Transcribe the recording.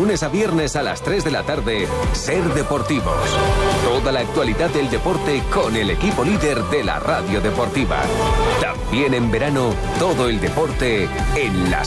lunes a viernes a las 3 de la tarde, Ser Deportivos. Toda la actualidad del deporte con el equipo líder de la radio deportiva. También en verano, todo el deporte en la